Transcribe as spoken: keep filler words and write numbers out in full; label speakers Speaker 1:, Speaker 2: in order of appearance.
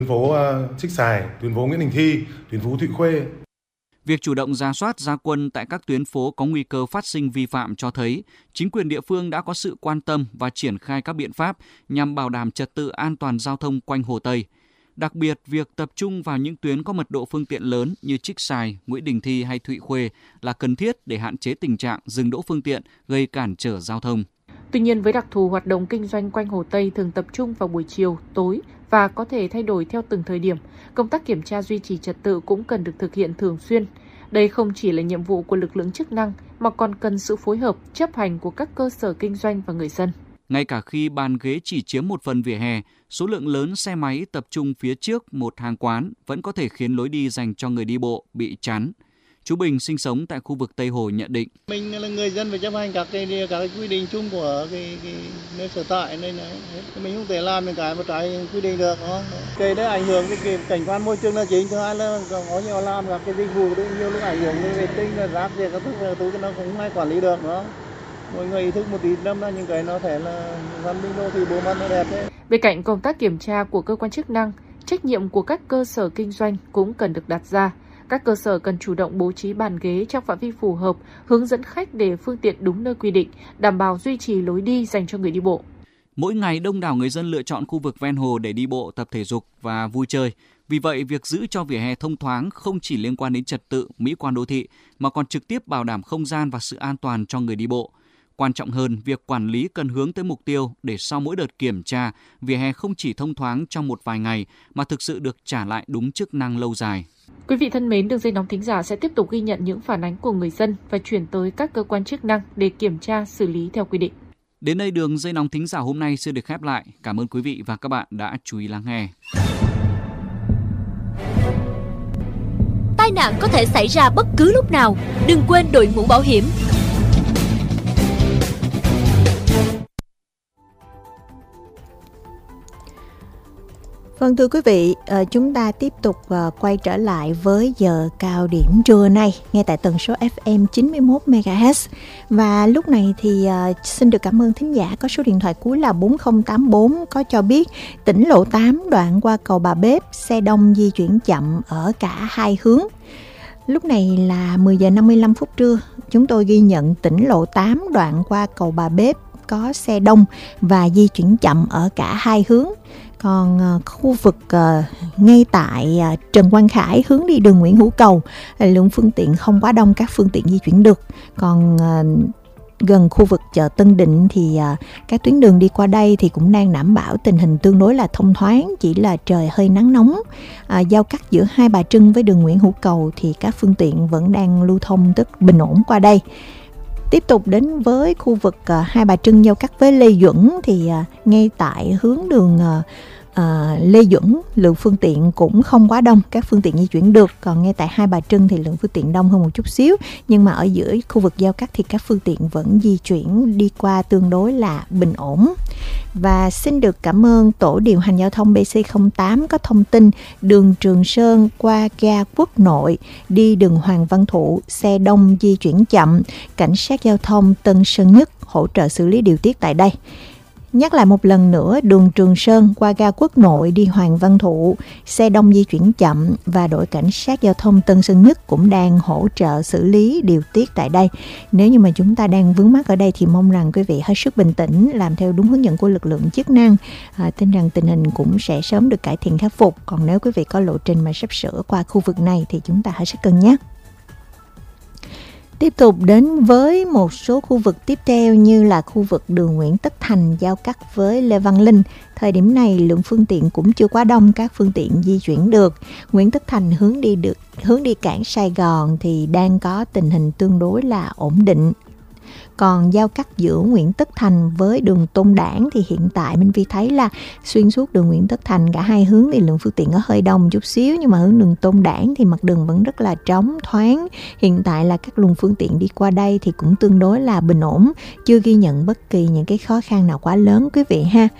Speaker 1: Tuyến phố uh, Trích Xài, tuyến phố Nguyễn Đình Thi, tuyến phố Thụy Khuê.
Speaker 2: Việc chủ động rà soát ra quân tại các tuyến phố có nguy cơ phát sinh vi phạm cho thấy chính quyền địa phương đã có sự quan tâm và triển khai các biện pháp nhằm bảo đảm trật tự an toàn giao thông quanh Hồ Tây. Đặc biệt, việc tập trung vào những tuyến có mật độ phương tiện lớn như Trích Xài, Nguyễn Đình Thi hay Thụy Khuê là cần thiết để hạn chế tình trạng dừng đỗ phương tiện gây cản trở giao thông.
Speaker 3: Tuy nhiên, với đặc thù hoạt động kinh doanh quanh Hồ Tây thường tập trung vào buổi chiều, tối và có thể thay đổi theo từng thời điểm, công tác kiểm tra duy trì trật tự cũng cần được thực hiện thường xuyên. Đây không chỉ là nhiệm vụ của lực lượng chức năng mà còn cần sự phối hợp, chấp hành của các cơ sở kinh doanh và người dân.
Speaker 2: Ngay cả khi bàn ghế chỉ chiếm một phần vỉa hè, số lượng lớn xe máy tập trung phía trước một hàng quán vẫn có thể khiến lối đi dành cho người đi bộ bị chắn. Chú Bình sinh sống tại khu vực Tây Hồ nhận định.
Speaker 4: Mình là người dân phải chấp hành các cái, các cái quy định chung của cái, cái nơi sở tại này này. Mình không thể làm những cái mà trái quy định được. Đó. Cái đấy ảnh hưởng cái cảnh quan môi trường là chính. Thứ hai là có nhiều làm các cái dịch vụ nhiều lúc ảnh hưởng đến vệ tinh là rác gì các thứ thứ nó cũng không ai quản lý được. Đó. Mọi người ý thức một tí năm là những cái nó thể là văn minh đô thị bộ mặt nó đẹp đấy.
Speaker 3: Bên cạnh công tác kiểm tra của cơ quan chức năng, trách nhiệm của các cơ sở kinh doanh cũng cần được đặt ra. Các cơ sở cần chủ động bố trí bàn ghế trong phạm vi phù hợp, hướng dẫn khách để phương tiện đúng nơi quy định, đảm bảo duy trì lối đi dành cho người đi bộ.
Speaker 2: Mỗi ngày đông đảo người dân lựa chọn khu vực ven hồ để đi bộ, tập thể dục và vui chơi. Vì vậy, việc giữ cho vỉa hè thông thoáng không chỉ liên quan đến trật tự, mỹ quan đô thị, mà còn trực tiếp bảo đảm không gian và sự an toàn cho người đi bộ. Quan trọng hơn, việc quản lý cần hướng tới mục tiêu để sau mỗi đợt kiểm tra, vỉa hè không chỉ thông thoáng trong một vài ngày mà thực sự được trả lại đúng chức năng lâu dài.
Speaker 3: Quý vị thân mến, đường dây nóng thính giả sẽ tiếp tục ghi nhận những phản ánh của người dân và chuyển tới các cơ quan chức năng để kiểm tra, xử lý theo quy định.
Speaker 2: Đến đây đường dây nóng thính giả hôm nay xin được khép lại. Cảm ơn quý vị và các bạn đã chú ý lắng nghe.
Speaker 5: Tai nạn có thể xảy ra bất cứ lúc nào. Đừng quên đội mũ bảo hiểm.
Speaker 6: Vâng thưa quý vị, chúng ta tiếp tục quay trở lại với giờ cao điểm trưa nay nghe tại tần số ép em chín mươi mốt mê ga héc. Và lúc này thì xin được cảm ơn thính giả có số điện thoại cuối là bốn không tám bốn có cho biết tỉnh lộ tám đoạn qua cầu Bà Bếp, xe đông di chuyển chậm ở cả hai hướng. Lúc này là mười giờ năm mươi lăm phút trưa, chúng tôi ghi nhận tỉnh lộ tám đoạn qua cầu Bà Bếp có xe đông và di chuyển chậm ở cả hai hướng. Còn uh, khu vực uh, ngay tại uh, Trần Quang Khải hướng đi đường Nguyễn Hữu Cầu, lượng phương tiện không quá đông, các phương tiện di chuyển được. Còn uh, gần khu vực chợ Tân Định thì uh, các tuyến đường đi qua đây thì cũng đang đảm bảo tình hình tương đối là thông thoáng, chỉ là trời hơi nắng nóng. Uh, giao cắt giữa Hai Bà Trưng với đường Nguyễn Hữu Cầu thì các phương tiện vẫn đang lưu thông rất bình ổn qua đây. Tiếp tục đến với khu vực uh, Hai Bà Trưng giao cắt với Lê Duẩn thì uh, ngay tại hướng đường uh, uh, Lê Duẩn lượng phương tiện cũng không quá đông, các phương tiện di chuyển được. Còn ngay tại Hai Bà Trưng thì lượng phương tiện đông hơn một chút xíu, nhưng mà ở giữa khu vực giao cắt thì các phương tiện vẫn di chuyển đi qua tương đối là bình ổn. Và xin được cảm ơn tổ điều hành giao thông bê xê không tám có thông tin đường Trường Sơn qua ga Quốc Nội đi đường Hoàng Văn Thụ, xe đông di chuyển chậm, cảnh sát giao thông Tân Sơn Nhất hỗ trợ xử lý điều tiết tại đây. Nhắc lại một lần nữa, đường Trường Sơn qua ga Quốc Nội đi Hoàng Văn Thụ, xe đông di chuyển chậm và đội cảnh sát giao thông Tân Sơn Nhất cũng đang hỗ trợ xử lý điều tiết tại đây. Nếu như mà chúng ta đang vướng mắc ở đây thì mong rằng quý vị hết sức bình tĩnh, làm theo đúng hướng dẫn của lực lượng chức năng. À, tin rằng tình hình cũng sẽ sớm được cải thiện khắc phục. Còn nếu quý vị có lộ trình mà sắp sửa qua khu vực này thì chúng ta hết sức cân nhắc. Tiếp tục đến với một số khu vực tiếp theo như là khu vực đường Nguyễn Tất Thành giao cắt với Lê Văn Linh. Thời điểm này lượng phương tiện cũng chưa quá đông, các phương tiện di chuyển được. Nguyễn Tất Thành hướng đi được hướng đi cảng Sài Gòn thì đang có tình hình tương đối là ổn định. Còn giao cắt giữa Nguyễn Tất Thành với đường Tôn Đản thì hiện tại Minh Vi thấy là xuyên suốt đường Nguyễn Tất Thành cả hai hướng thì lượng phương tiện có hơi đông chút xíu, nhưng mà hướng đường Tôn Đản thì mặt đường vẫn rất là trống, thoáng. Hiện tại là các luồng phương tiện đi qua đây thì cũng tương đối là bình ổn, chưa ghi nhận bất kỳ những cái khó khăn nào quá lớn quý vị ha.